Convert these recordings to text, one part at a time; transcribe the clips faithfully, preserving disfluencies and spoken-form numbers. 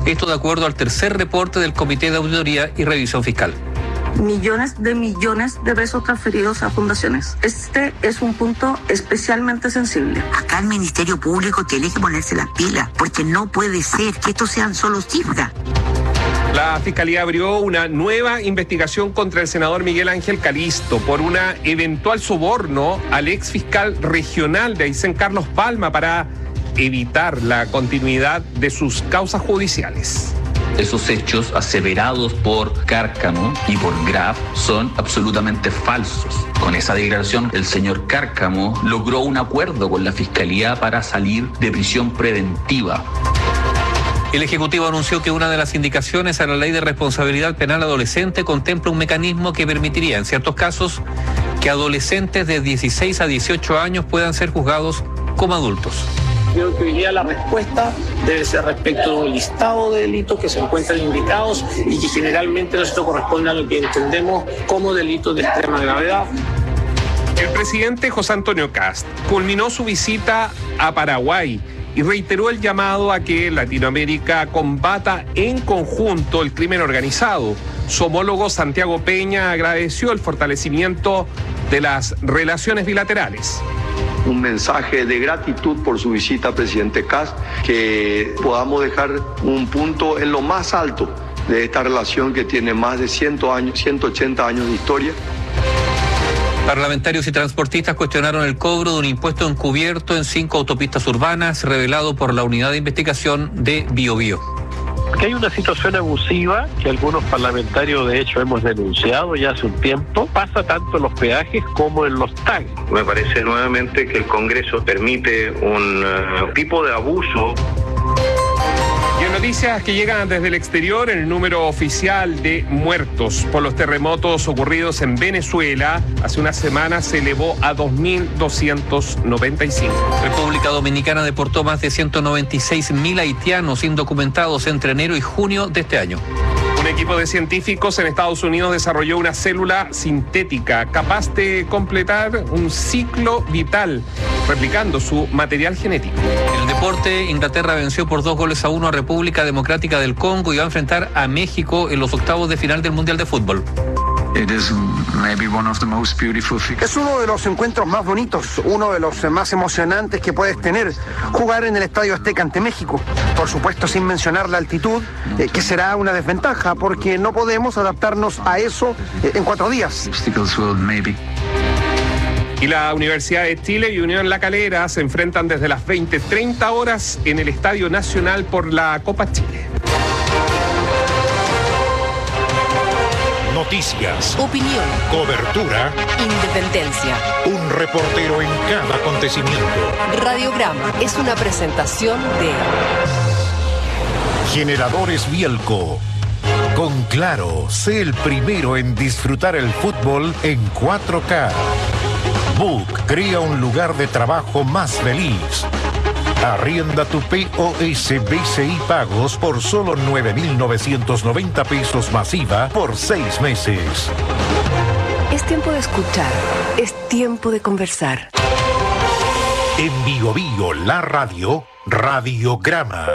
Esto de acuerdo al tercer reporte del Comité de Auditoría y Revisión Fiscal. Millones de millones de pesos transferidos a fundaciones. Este es un punto especialmente sensible. Acá el Ministerio Público tiene que ponerse las pilas, porque no puede ser que esto sean solo cifras. La Fiscalía abrió una nueva investigación contra el senador Miguel Ángel Calisto por una eventual soborno al ex fiscal regional de Aysén, Carlos Palma, para evitar la continuidad de sus causas judiciales. Esos hechos aseverados por Cárcamo y por Graf son absolutamente falsos. Con esa declaración, el señor Cárcamo logró un acuerdo con la Fiscalía para salir de prisión preventiva. El Ejecutivo anunció que una de las indicaciones a la Ley de Responsabilidad Penal Adolescente contempla un mecanismo que permitiría, en ciertos casos, que adolescentes de dieciséis a dieciocho años puedan ser juzgados como adultos. Creo que hoy día la respuesta debe ser respecto del listado de delitos que se encuentran indicados y que generalmente esto corresponde a lo que entendemos como delitos de extrema gravedad. El presidente José Antonio Kast culminó su visita a Paraguay y reiteró el llamado a que Latinoamérica combata en conjunto el crimen organizado. Su homólogo Santiago Peña agradeció el fortalecimiento de las relaciones bilaterales. Un mensaje de gratitud por su visita, presidente Kast, que podamos dejar un punto en lo más alto de esta relación que tiene más de cien años, ciento ochenta años de historia. Parlamentarios y transportistas cuestionaron el cobro de un impuesto encubierto en cinco autopistas urbanas, revelado por la Unidad de Investigación de Biobío. Que hay una situación abusiva que algunos parlamentarios de hecho hemos denunciado ya hace un tiempo, pasa tanto en los peajes como en los tags. Me parece nuevamente que el Congreso permite un uh, tipo de abuso. Y en noticias que llegan desde el exterior, el número oficial de muertos por los terremotos ocurridos en Venezuela hace una semana se elevó a dos mil doscientos noventa y cinco. República Dominicana deportó más de ciento noventa y seis mil haitianos indocumentados entre enero y junio de este año. Un equipo de científicos en Estados Unidos desarrolló una célula sintética capaz de completar un ciclo vital, replicando su material genético. En el deporte, Inglaterra venció por dos goles a uno a República Democrática del Congo y va a enfrentar a México en los octavos de final del Mundial de Fútbol. Es uno de los encuentros más bonitos, uno de los más emocionantes que puedes tener, jugar en el Estadio Azteca ante México. Por supuesto, sin mencionar la altitud, eh, que será una desventaja, porque no podemos adaptarnos a eso eh, en cuatro días. Y la Universidad de Chile y Unión La Calera se enfrentan desde las veinte treinta horas en el Estadio Nacional por la Copa Chile. Noticias, opinión, cobertura, independencia. Un reportero en cada acontecimiento. Radiograma es una presentación de Generadores Bielco. Con Claro, sé el primero en disfrutar el fútbol en cuatro K. Book crea un lugar de trabajo más feliz. Arrienda tu P O S B C I Pagos por solo nueve mil novecientos noventa pesos masiva por seis meses. Es tiempo de escuchar, es tiempo de conversar. En Bio Bio, la radio, Radiograma.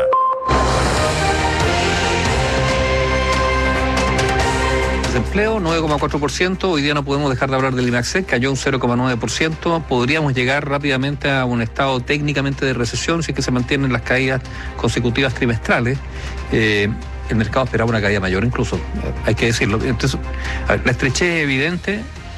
Desempleo, nueve coma cuatro por ciento. Hoy día no podemos dejar de hablar del IMAXEC, cayó un cero coma nueve por ciento. Podríamos llegar rápidamente a un estado técnicamente de recesión si es que se mantienen las caídas consecutivas trimestrales. Eh, el mercado esperaba una caída mayor incluso, hay que decirlo. Entonces, a ver, la estrechez es evidente.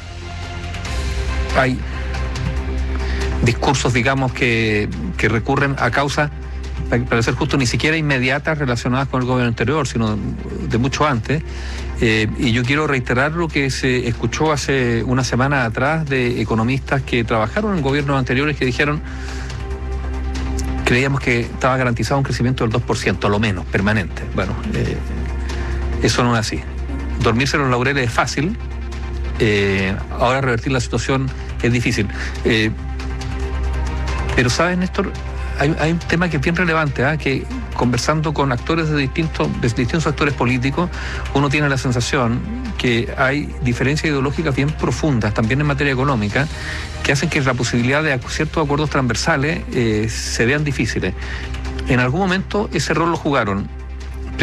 Hay discursos, digamos, que, que recurren a causas, para ser justo, ni siquiera inmediatas relacionadas con el gobierno anterior, sino de mucho antes. Eh, y yo quiero reiterar lo que se escuchó hace una semana atrás de economistas que trabajaron en gobiernos anteriores que dijeron: creíamos que estaba garantizado un crecimiento del dos por ciento, a lo menos, permanente. Bueno, eh, eso no es así. Dormirse en los laureles es fácil, eh, ahora revertir la situación es difícil. Eh, pero, ¿sabes, Néstor? Hay, hay un tema que es bien relevante, ¿eh? que conversando con actores de distintos, de distintos actores políticos, uno tiene la sensación que hay diferencias ideológicas bien profundas, también en materia económica, que hacen que la posibilidad de ciertos acuerdos transversales eh, se vean difíciles. En algún momento ese rol lo jugaron